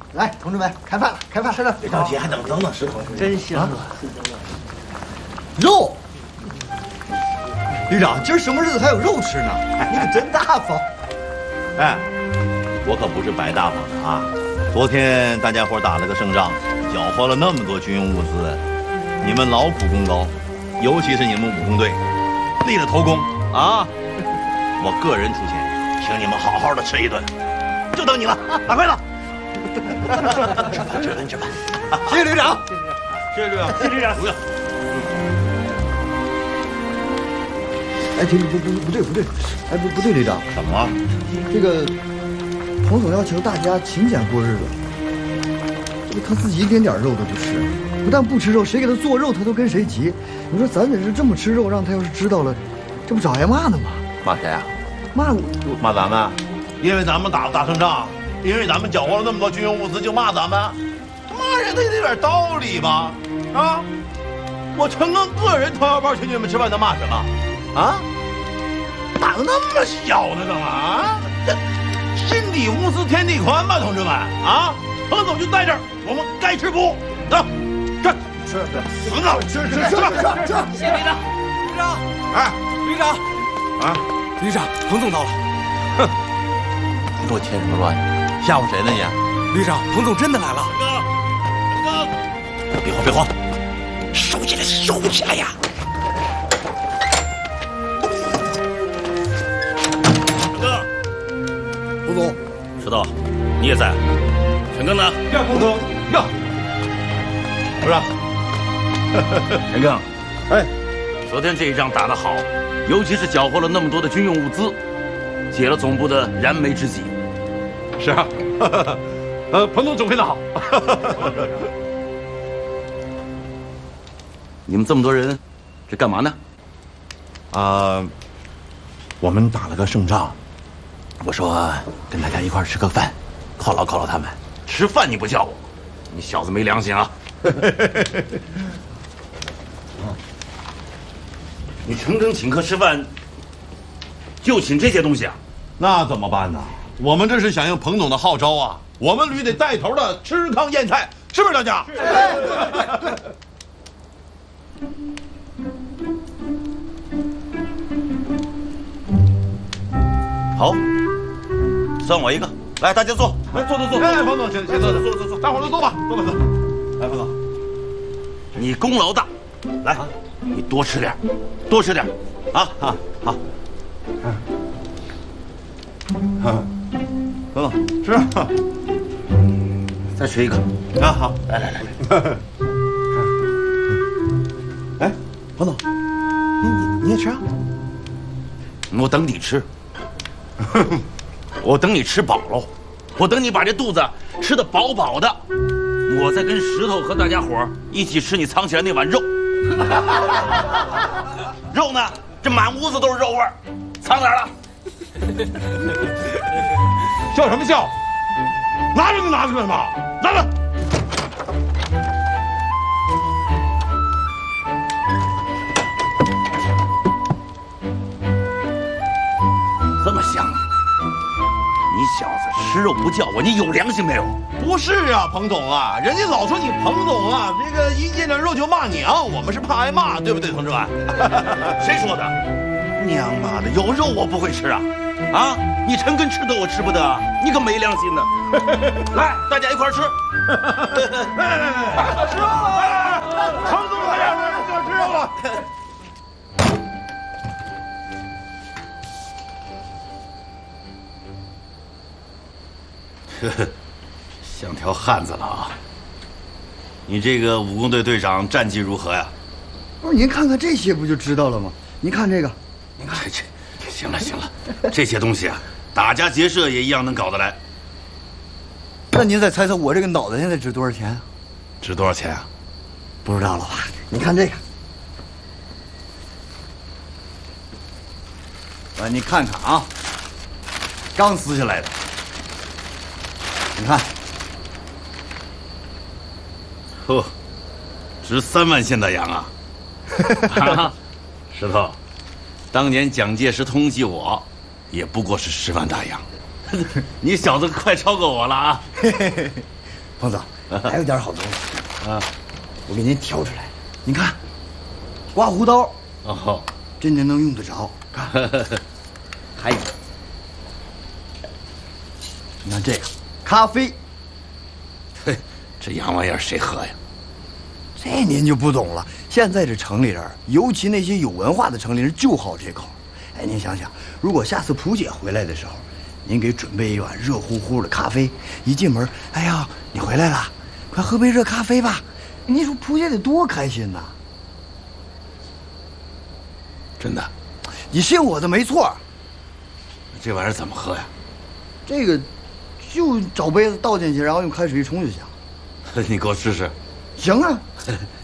来，同志们，开饭了，开饭吃了。 别着急，还等石头。 真香啊！肉，旅长，今儿什么日子还有肉吃呢？你可真大方。 哎，我可不是白大方的啊！昨天大家伙打了个胜仗，缴获了那么多军用物资，你们劳苦功高，尤其是你们武工队，立了头功啊！我个人出钱，请你们好好的吃一顿，就等你了，打快了。吃饭。 谢谢旅长， 谢谢旅长， 谢谢旅长。 不用。 哎，不对，哎不对，旅长， 怎么了？ 这个彭总要求大家勤俭过日子，这个他自己一点点肉都不吃，不但不吃肉，谁给他做肉他都跟谁急。你说咱得是这么吃肉，让他要是知道了，这不找挨骂呢吗？ 骂谁啊？ 骂我， 骂咱们？因为咱们打了大胜仗，因为咱们缴获了那么多军用物资，就骂咱们？骂人他也得有点道理吧？啊！我陈刚个人掏腰包请你们吃饭，他骂什么？啊！胆子那么小呢，干嘛啊？这心底无私天地宽吧，同志们啊！彭总就在这儿，我们该吃不？走，吃，彭总吃， 谢谢旅长。旅长， 哎， 旅长， 啊， 旅长，彭总到了。 哼，你给我添什么乱？吓唬谁呢你？ 旅长，彭总真的来了。 别慌，收起来呀！ 彭总， 石头，你也在？陈刚呢？ 呀，彭总呀，不是， 陈刚， 哎， 昨天这一仗打得好，尤其是缴获了那么多的军用物资，解了总部的燃眉之急。 是啊，彭总准备的好。 你们这么多人，这干嘛呢？ 我们打了个胜仗，我说跟大家一块吃个饭，犒劳犒劳他们。 吃饭你不叫我，你小子没良心啊！你陈庚请客吃饭，就请这些东西啊？ 那怎么办呢？我们这是响应彭总的号召啊！我们旅得带头的吃糠咽菜，是不是大家？对。 好，算我一个。来，大家坐，来坐。 哎，彭总，请坐，大伙儿都坐吧，坐。来，彭总， 你功劳大，来，你多吃点，啊！ 好。彭总吃， 再吃一个。 啊，好，来。哎，彭总，你也吃啊？ 我等你吃，我等你吃饱喽，我等你把这肚子吃得饱饱的，我再跟石头和大家伙一起吃你藏起来那碗肉。肉呢？这满屋子都是肉味儿，藏哪儿了？ 笑什么笑？拿着就拿出来嘛，拿着。 这么香啊！你小子吃肉不叫我，你有良心没有？ 不是啊，彭总啊，人家老说你彭总啊，这个一见着肉就骂娘，我们是怕挨骂，对不对，同志们？ 谁说的？娘妈的，有肉我不会吃啊！啊，你陈根吃得我吃不得，你可没良心呢！来，大家一块儿吃。 来，吃肉了！彭总来了，吃肉了。 像条汉子了啊！你这个武工队队长战绩如何呀？ 不是您看看这些不就知道了吗？您看这个， 您看这，行了，这些东西啊，打家劫舍也一样能搞得来。 那您再猜猜我这个脑袋现在值多少钱啊？ 值多少钱啊？ 不知道了吧？你看这个，你看看啊，刚撕下来的，你看， 呵，值3万现大洋啊！啊，石头，当年蒋介石通缉我，也不过是10万大洋，你小子快超过我了啊！ 彭总，还有点好东西啊， 我给您挑出来，您看，刮胡刀， 哦， 真的能用得着。看，还有，你看这个咖啡， 嘿，这洋玩意儿谁喝呀？ 这您就不懂了。现在这城里人，尤其那些有文化的城里人，就好这口。哎，您想想，如果下次蒲姐回来的时候，您给准备一碗热乎乎的咖啡，一进门，哎呀，你回来了，快喝杯热咖啡吧。你说蒲姐得多开心呐！ 真的， 你信我的没错。 这玩意儿怎么喝呀？ 这个，就找杯子倒进去，然后用开水一冲就行。 你给我试试。 行啊。